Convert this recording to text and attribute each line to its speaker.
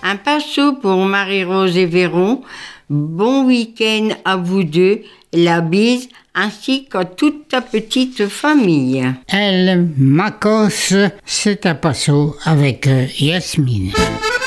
Speaker 1: Un passo pour Marie-Rose et Véron. Bon week-end à vous deux. La bise ainsi qu'à toute ta petite famille.
Speaker 2: Elle, Macos, c'est un passo avec Yasmine.